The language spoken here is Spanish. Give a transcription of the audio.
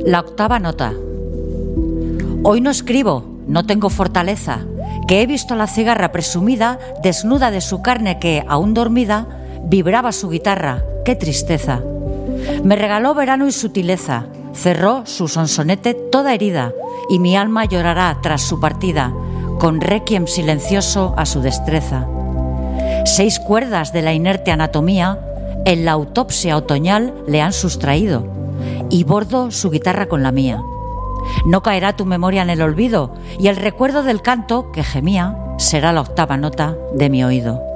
La octava nota. Hoy no escribo, no tengo fortaleza, que he visto a la cigarra presumida, desnuda de su carne que, aún dormida, vibraba su guitarra. ¡Qué tristeza! Me regaló verano y sutileza, cerró su sonsonete toda herida, y mi alma llorará tras su partida, con requiem silencioso a su destreza. 6 cuerdas de la inerte anatomía en la autopsia otoñal le han sustraído, y bordo su guitarra con la mía. No caerá tu memoria en el olvido, y el recuerdo del canto que gemía será la octava nota de mi oído.